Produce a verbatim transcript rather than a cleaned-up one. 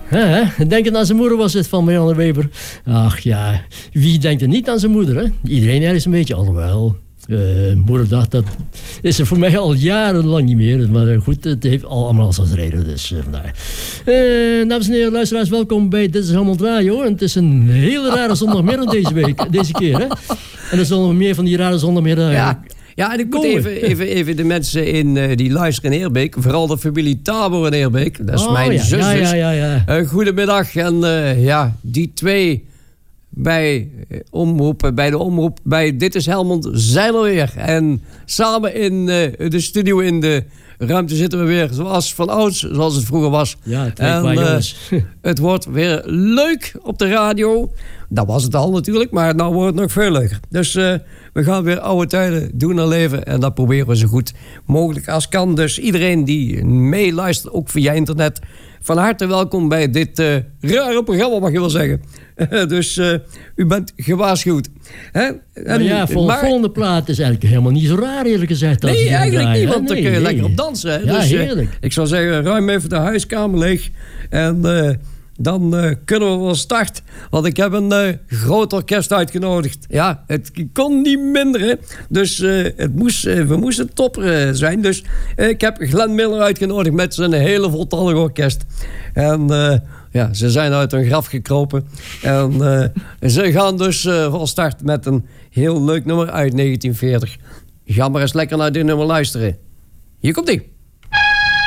Hè? Denken aan zijn moeder was het van Marianne Weber. Ach ja, wie denkt er niet aan zijn moeder? Hè? Iedereen ergens een beetje, alhoewel. Uh, moederdag, dat is er voor mij al jarenlang niet meer. Maar uh, goed, het heeft allemaal zijn reden. Dus uh, vandaar. Uh, dames en heren, luisteraars, welkom bij Dit is Helmond Radio. En het is een hele rare zondagmiddag deze week, deze keer. Hè? En er zullen we meer van die rare zondagmiddag. Ja. Ja, en ik moet even, even, even de mensen in uh, die luisteren in Eerbeek, vooral de familie Tabor in Eerbeek, dat is oh, mijn ja, zus. Ja, ja, ja, ja. Uh, goedemiddag. En uh, ja, die twee bij, uh, omroep, bij de omroep bij Dit is Helmond zijn er weer. En samen in uh, de studio in de ruimte zitten we weer zoals van ouds, zoals het vroeger was. Ja, twee en, qua uh, jongens. Het wordt weer leuk op de radio. Dat was het al natuurlijk, maar nou wordt het nog veel leuker. Dus uh, we gaan weer oude tijden doen en leven. En dat proberen we zo goed mogelijk als kan. Dus iedereen die meeluistert, ook via internet, van harte welkom bij dit uh, rare programma, mag je wel zeggen. Dus uh, u bent gewaarschuwd. Hè? En, maar ja, vol, maar, volgende plaat is eigenlijk helemaal niet zo raar, eerlijk gezegd. Nee, nee, eigenlijk draaien, niet, want dan nee, kun je nee. lekker op dansen. Hè? Ja, dus, uh, heerlijk. Ik zou zeggen, ruim even de huiskamer leeg. En uh, dan uh, kunnen we wel starten. Want ik heb een uh, groot orkest uitgenodigd. Ja, het kon niet minderen. Dus uh, het moest, uh, we moesten topper uh, zijn. Dus uh, ik heb Glenn Miller uitgenodigd met zijn hele voltallig orkest. En uh, ja, ze zijn uit hun graf gekropen. En uh, ze gaan dus uh, van start met een heel leuk nummer uit negentien veertig. Ga maar eens lekker naar dit nummer luisteren. Hier komt ie.